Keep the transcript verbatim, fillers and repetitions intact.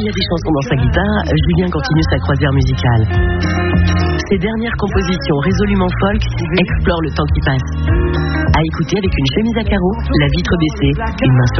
y a des chansons dans sa guitare, Julien continue sa croisière musicale. Ses dernières compositions résolument folk explorent le temps qui passe. À écouter avec une chemise à carreaux, la vitre baissée, une main sur